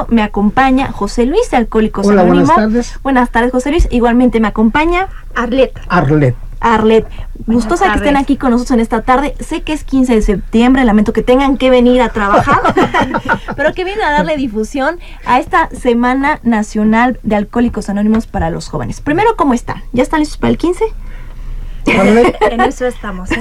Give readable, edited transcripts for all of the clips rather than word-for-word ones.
me acompaña José Luis de Alcohólicos Hola, Anónimos. buenas tardes. Buenas tardes, José Luis. Igualmente me acompaña Arlet. Gustosa que estén aquí con nosotros en esta tarde. Sé que es 15 de septiembre, lamento que tengan que venir a trabajar, pero que vienen a darle difusión a esta Semana Nacional de Alcohólicos Anónimos para los jóvenes. Primero, ¿cómo están? ¿Ya están listos para el 15? En eso estamos.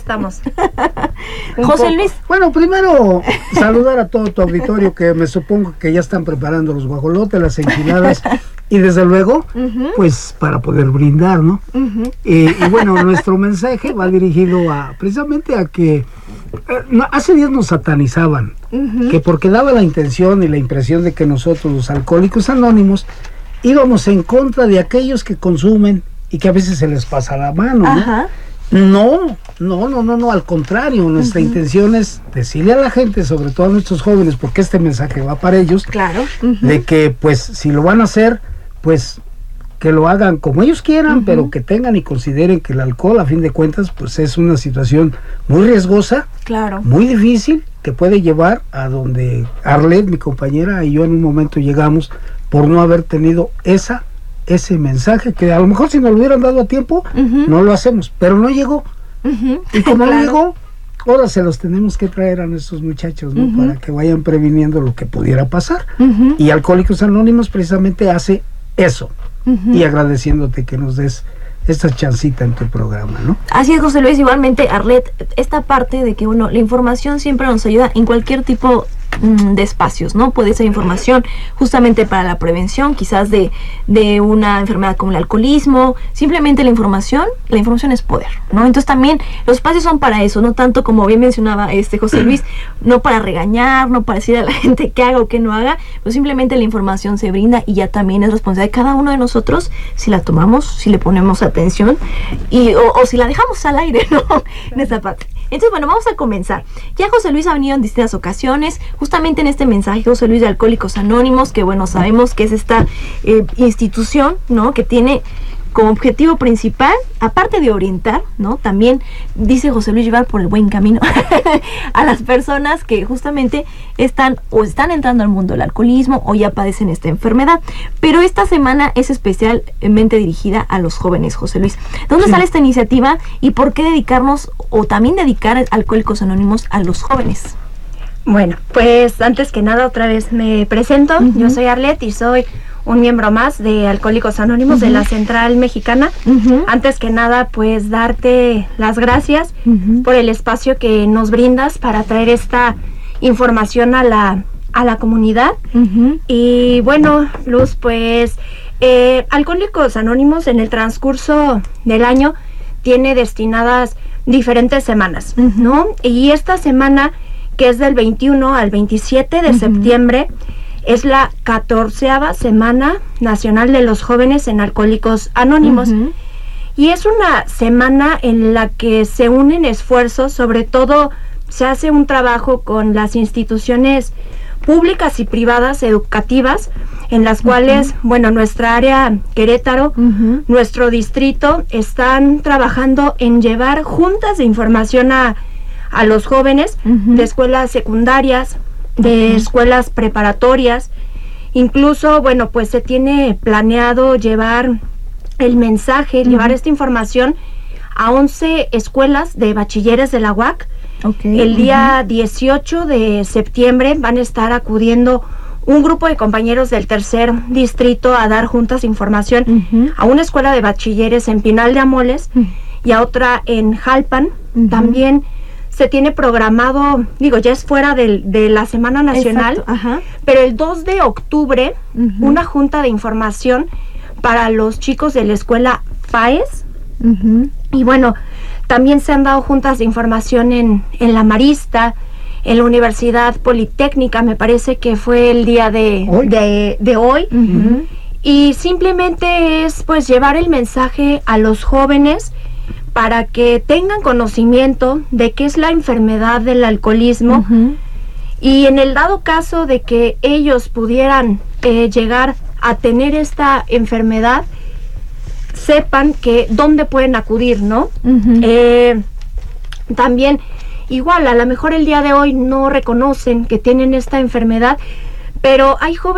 José Luis. Bueno, primero saludar a todo tu auditorio, que me supongo que ya están preparando los guajolotes, las enchiladas y desde luego, pues para poder brindar, ¿no? Y bueno, nuestro mensaje va dirigido precisamente a que hace días nos satanizaban, que porque daba la intención y la impresión de que nosotros, los Alcohólicos Anónimos, íbamos en contra de aquellos que consumen y que a veces se les pasa la mano, ¿no? No, al contrario, nuestra intención es decirle a la gente, sobre todo a nuestros jóvenes, porque este mensaje va para ellos, claro, de que pues si lo van a hacer, pues que lo hagan como ellos quieran, pero que tengan y consideren que el alcohol, a fin de cuentas, pues es una situación muy riesgosa, claro, muy difícil, que puede llevar a donde Arlet, mi compañera, y yo en un momento llegamos por no haber tenido ese mensaje, que a lo mejor si nos lo hubieran dado a tiempo, no lo hacemos, pero no llegó. Y como no llegó, ahora se los tenemos que traer a nuestros muchachos, ¿no? Para que vayan previniendo lo que pudiera pasar. Y Alcohólicos Anónimos precisamente hace eso. Y agradeciéndote que nos des esta chancita en tu programa, ¿no? Así es, José Luis. Igualmente, Arlet, esta parte de que la información siempre nos ayuda en cualquier tipo de espacios, ¿no? Puede ser información justamente para la prevención, quizás de una enfermedad como el alcoholismo. Simplemente la información es poder, ¿no? Entonces también los espacios son para eso, no tanto como bien mencionaba José Luis, no para regañar, no para decir a la gente que haga o que no haga, pues simplemente la información se brinda y ya también es responsabilidad de cada uno de nosotros si la tomamos, si le ponemos atención o si la dejamos al aire, ¿no? En esta parte. Entonces, bueno, vamos a comenzar. Ya José Luis ha venido en distintas ocasiones, justamente en este mensaje, José Luis, de Alcohólicos Anónimos, que bueno, sabemos que es esta institución, ¿no? Que tiene como objetivo principal, aparte de orientar, ¿no? También, dice José Luis, llevar por el buen camino a las personas que justamente están entrando al mundo del alcoholismo o ya padecen esta enfermedad. Pero esta semana es especialmente dirigida a los jóvenes, José Luis. ¿Dónde sale esta iniciativa y por qué dedicarnos o también dedicar Alcohólicos Anónimos a los jóvenes? Bueno, pues antes que nada otra vez me presento. Yo soy Arlet y soy un miembro más de Alcohólicos Anónimos de la Central Mexicana. Antes que nada, pues darte las gracias por el espacio que nos brindas para traer esta información a la comunidad. Y bueno, Luz, pues Alcohólicos Anónimos en el transcurso del año tiene destinadas diferentes semanas, ¿no? Y esta semana, que es del 21 al 27 de septiembre, es la 14ª Semana Nacional de los Jóvenes en Alcohólicos Anónimos. Y es una semana en la que se unen esfuerzos, sobre todo se hace un trabajo con las instituciones públicas y privadas educativas, en las cuales, bueno, nuestra área Querétaro, nuestro distrito, están trabajando en llevar juntas de información a los jóvenes de escuelas secundarias, de escuelas preparatorias. Incluso, bueno, pues se tiene planeado llevar el mensaje, llevar esta información a 11 escuelas de bachilleres de la UAC. El día 18 de septiembre van a estar acudiendo un grupo de compañeros del tercer distrito a dar juntas información a una escuela de bachilleres en Pinal de Amoles y a otra en Jalpan. También se tiene programado, ya es fuera de la Semana Nacional, pero el 2 de octubre, una junta de información para los chicos de la escuela FAES. Y bueno, también se han dado juntas de información en la Marista, en la Universidad Politécnica, me parece que fue el día de hoy. Y simplemente es pues llevar el mensaje a los jóvenes para que tengan conocimiento de qué es la enfermedad del alcoholismo, y en el dado caso de que ellos pudieran llegar a tener esta enfermedad, sepan que dónde pueden acudir, ¿no? También, igual, a lo mejor el día de hoy no reconocen que tienen esta enfermedad, pero hay jóvenes